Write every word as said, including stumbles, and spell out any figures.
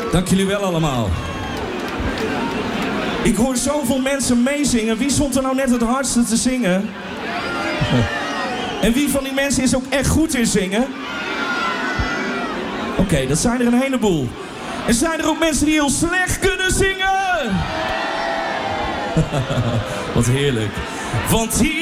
Dank jullie wel allemaal. Ik hoor zoveel mensen meezingen. Wie stond er nou net het hardste te zingen? En wie van die mensen is ook echt goed in zingen? Oké, okay, dat zijn er een heleboel. En zijn er ook mensen die heel slecht kunnen zingen? Wat heerlijk. Want hier...